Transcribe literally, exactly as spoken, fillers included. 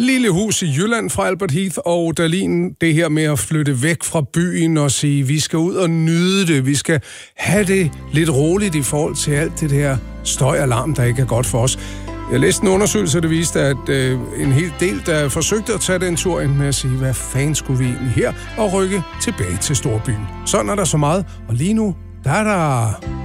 Lille hus i Jylland fra Albert Heath og Dahlin. Det her med at flytte væk fra byen og sige, vi skal ud og nyde det. Vi skal have det lidt roligt i forhold til alt det her støj og larm, der ikke er godt for os. Jeg læste en undersøgelse, der viste, at øh, en hel del, der forsøgte at tage den tur ind med at sige, hvad fanden skulle vi egentlig her, og rykke tilbage til storbyen. Sådan er der så meget, og lige nu, der er der